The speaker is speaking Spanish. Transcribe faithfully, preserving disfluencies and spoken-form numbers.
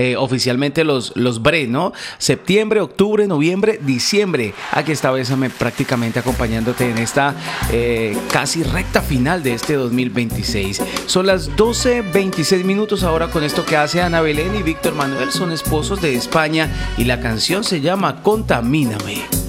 eh, oficialmente los, los bre, ¿no? Septiembre, octubre, noviembre, diciembre. Aquí está Bésame prácticamente acompañándote en esta eh, casi recta final de este dos mil veintiséis. Son las doce veintiséis minutos ahora con esto que hace Ana Belén y Víctor Manuel. Son esposos de España y la canción se llama Contamíname.